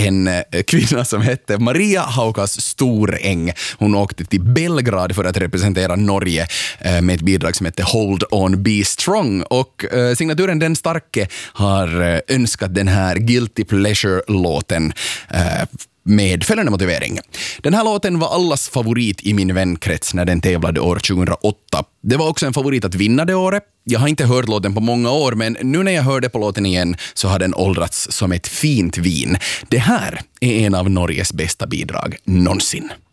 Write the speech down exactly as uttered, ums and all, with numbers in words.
en kvinna som hette Maria Haukas Storäng. Hon åkte till Belgrad för att representera Norge med ett bidrag som hette Hold On Be Strong. Och signaturen Den Starke har önskat den här Guilty Pleasure-låten med följande motivering. Den här låten var allas favorit i min vänkrets när den tävlade år tjugohundraåtta. Det var också en favorit att vinna det året. Jag har inte hört låten på många år, men nu när jag hörde på låten igen så har den åldrats som ett fint vin. Det här är en av Norges bästa bidrag någonsin.